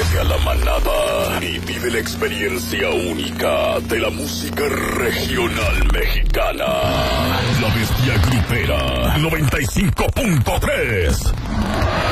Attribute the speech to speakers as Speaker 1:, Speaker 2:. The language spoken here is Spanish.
Speaker 1: Únete a la manada y vive la experiencia única de la música regional mexicana. La Bestia Grupera 95.3.